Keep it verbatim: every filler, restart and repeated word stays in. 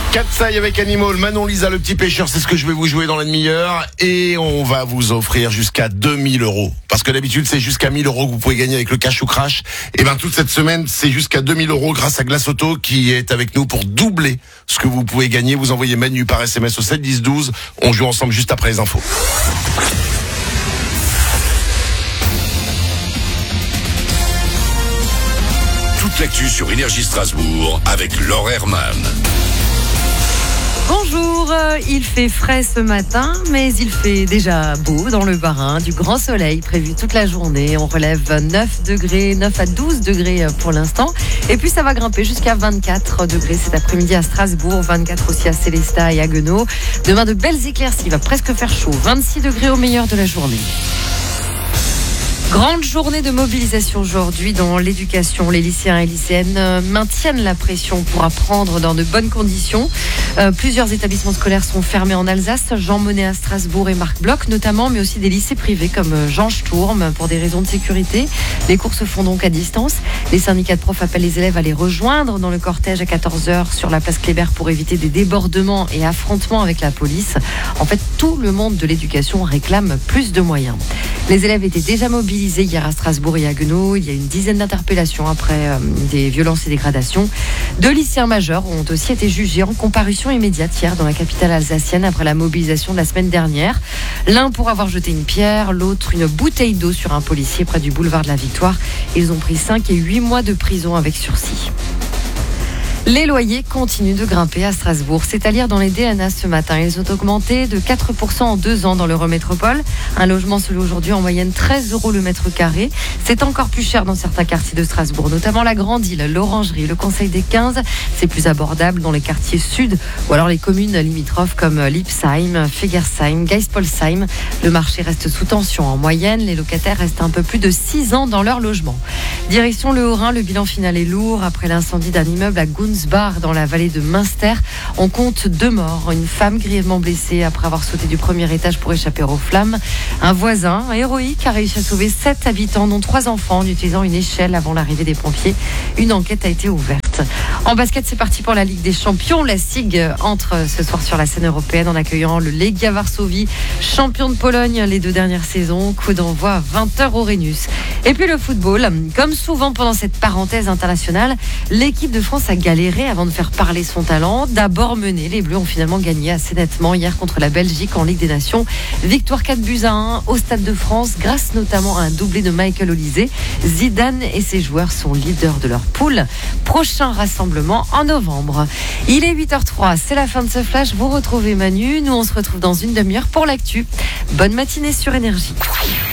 Katsai avec Animal, Manon Lisa, le petit pêcheur, c'est ce que je vais vous jouer dans la demi-heure. Et on va vous offrir jusqu'à deux mille euros. Parce que d'habitude, c'est jusqu'à mille euros que vous pouvez gagner avec le cash ou crash. Et ben toute cette semaine, c'est jusqu'à deux mille euros grâce à Glace Auto qui est avec nous pour doubler ce que vous pouvez gagner. Vous envoyez Manu par S M S au sept dix douze. On joue ensemble juste après les infos. Toute l'actu sur Énergie Strasbourg avec Laure Herman. Bonjour, il fait frais ce matin, mais il fait déjà beau dans le Bas-Rhin, du grand soleil prévu toute la journée. On relève neuf degrés, neuf à douze degrés pour l'instant. Et puis ça va grimper jusqu'à vingt-quatre degrés cet après-midi à Strasbourg, vingt-quatre aussi à Sélestat et à Haguenau. Demain de belles éclaircies, il va presque faire chaud, vingt-six degrés au meilleur de la journée. Grande journée de mobilisation aujourd'hui dans l'éducation. Les lycéens et lycéennes maintiennent la pression pour apprendre dans de bonnes conditions. Euh, plusieurs établissements scolaires sont fermés en Alsace, Jean Monnet à Strasbourg et Marc Bloch notamment, mais aussi des lycées privés comme Jean Sturm pour des raisons de sécurité. Les cours se font donc à distance. Les syndicats de profs appellent les élèves à les rejoindre dans le cortège à quatorze heures sur la place Kléber pour éviter des débordements et affrontements avec la police. En fait, tout le monde de l'éducation réclame plus de moyens. Les élèves étaient déjà mobilisés hier à Strasbourg et à Haguenau. Il y a une dizaine d'interpellations après euh, des violences et dégradations. Deux lycéens majeurs ont aussi été jugés en comparution immédiate hier dans la capitale alsacienne après la mobilisation de la semaine dernière. L'un pour avoir jeté une pierre, l'autre une bouteille d'eau sur un policier près du boulevard de la Victoire. Ils ont pris cinq et huit mois de prison avec sursis. Les loyers continuent de grimper à Strasbourg. C'est à lire dans les D N A ce matin. Ils ont augmenté de quatre pour cent en deux ans dans l'Eurométropole. Un logement se loue aujourd'hui en moyenne treize euros le mètre carré. C'est encore plus cher dans certains quartiers de Strasbourg, notamment la Grande Île, l'Orangerie, le Conseil des quinze. C'est plus abordable dans les quartiers sud ou alors les communes limitrophes comme Lipsheim, Fegersheim, Geispolsheim. Le marché reste sous tension. En moyenne, les locataires restent un peu plus de six ans dans leur logement. Direction le Haut-Rhin, le bilan final est lourd. Après l'incendie d'un immeuble à Gunzbach dans la vallée de Münster, on compte deux morts. Une femme grièvement blessée après avoir sauté du premier étage pour échapper aux flammes. Un voisin héroïque a réussi à sauver sept habitants, dont trois enfants, en utilisant une échelle avant l'arrivée des pompiers. Une enquête a été ouverte. En basket, c'est parti pour la Ligue des Champions. La S I G entre ce soir sur la scène européenne en accueillant le Legia Varsovie, champion de Pologne les deux dernières saisons. Coup d'envoi à vingt heures au Rhenus. Et puis le football, comme souvent pendant cette parenthèse internationale, l'équipe de France a galéré avant de faire parler son talent. D'abord mené, les Bleus ont finalement gagné assez nettement hier contre la Belgique en Ligue des Nations. Victoire quatre buts à un au Stade de France, grâce notamment à un doublé de Michael Olise. Zidane et ses joueurs sont leaders de leur poule. Prochain rassemblement en novembre. Il est huit heures trois, c'est la fin de ce flash. Vous retrouvez Manu, nous on se retrouve dans une demi-heure pour l'actu. Bonne matinée sur Énergie.